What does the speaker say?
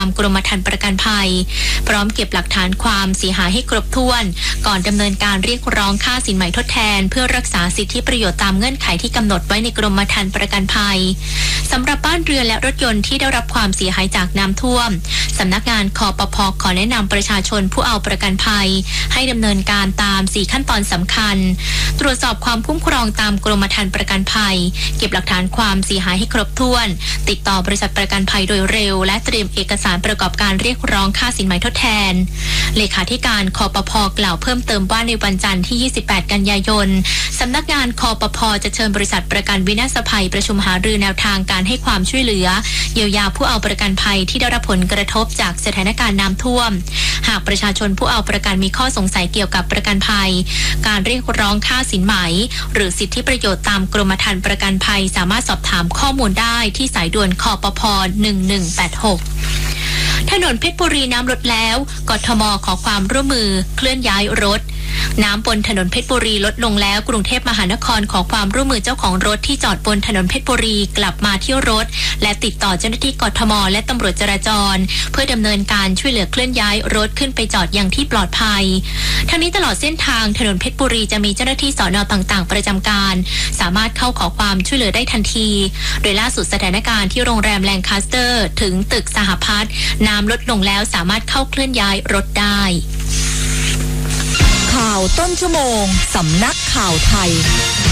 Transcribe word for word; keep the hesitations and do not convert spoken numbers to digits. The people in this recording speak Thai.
กรมธรรม์ประกันภัยพร้อมเก็บหลักฐานความเสียหายให้ครบถ้วนก่อนดำเนินการเรียกร้องค่าสินไหมทดแทนเพื่อรักษาสิทธิประโยชน์ตามเงื่อนไขที่กำหนดไว้ในกรมธรรม์ประกันภัยสำหรับบ้านเรือนและรถยนต์ที่ได้รับความเสียหายจากน้ำท่วมสำนักงานคปภ.ขอแนะนำประชาชนผู้เอาประกันภัยให้ดำเนินการตามสี่ขั้นตอนสำคัญตรวจสอบความคุ้มครองตามกรมธรรม์ประกันภัยเก็บหลักฐานความเสียหายให้ครบถ้วนติดต่อบริษัทประกันภัยโดยเร็วและเตรียมเอกสารประกอบการเรียกร้องค่าสินไหมทดแทนเลขาธิการคปภ.กล่าวเพิ่มเติมว่าในวันจันทร์ที่ยี่สิบแปดกันยายนสำนักงานคปภ.จะเชิญบริษัทประกันวินาศภัยประชุมหารือแนวทางการให้ความช่วยเหลือเยียวยาผู้เอาประกันภัยที่ได้รับผลกระทบจากสถานการณ์น้ำท่วมหากประชาชนผู้เอาประกันมีข้อสงสัยเกี่ยวกับประกันภัยการเรียกร้องค่าสินไหมหรือสิทธิประโยชน์ตามกรมธรรม์ประกันภัยสามารถสอบถามข้อมูลได้ที่สายด่วนคปภหนึ่งหนึ่งแปดหกถนนเพชรบุรีน้ำลดแล้วกทม.ขอความร่วมมือเคลื่อนย้ายรถน้ำบนถนนเพชรบุรีลดลงแล้วกรุงเทพมหานครขอความร่วมมือเจ้าของรถที่จอดบนถนนเพชรบุรีกลับมาที่รถและติดต่อเจ้าหน้าที่กทม.และตำรวจจราจรเพื่อดำเนินการช่วยเหลือเคลื่อนย้ายรถขึ้นไปจอดอย่างที่ปลอดภัยทั้งนี้ตลอดเส้นทางถนนเพชรบุรีจะมีเจ้าหน้าที่สน.ต่างๆประจำการสามารถเข้าขอความช่วยเหลือได้ทันทีโดยล่าสุดสถานการณ์ที่โรงแรมแลงคาสเตอร์ถึงตึกสหพัฒน์น้ำลดลงแล้วสามารถเข้าเคลื่อนย้ายรถได้ข่าวต้นชั่วโมงสำนักข่าวไทย